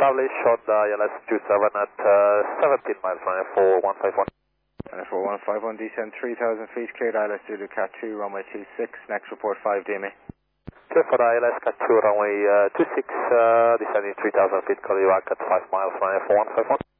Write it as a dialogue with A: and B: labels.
A: established on the ILS 27 at 17 miles runway 4151.
B: And 4151, descend 3,000 feet, cleared ILS Zulu Cat 2, runway 26, next report 5 DME.
A: Clear for the ILS Cat 2, runway 26, descending 3,000 feet, call you back at 5 miles runway 4151.